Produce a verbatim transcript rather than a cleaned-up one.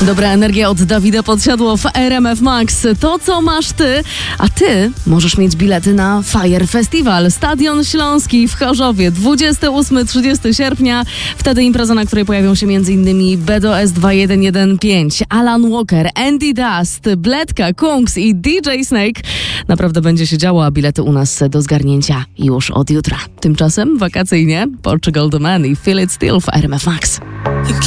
Dobra energia od Dawida Podsiadło w R M F Max. To, co masz ty, a ty możesz mieć bilety na Fire Festival. Stadion Śląski w Chorzowie, dwudziestego ósmego do trzydziestego sierpnia. Wtedy impreza, na której pojawią się m.in. B D O S dwa jeden jeden pięć, Alan Walker, Andy Dust, Bledka, Kungs i D J Snake. Naprawdę będzie się działo, a bilety u nas do zgarnięcia już od jutra. Tymczasem wakacyjnie Portugal The Man i Feel It Still w R M F Max.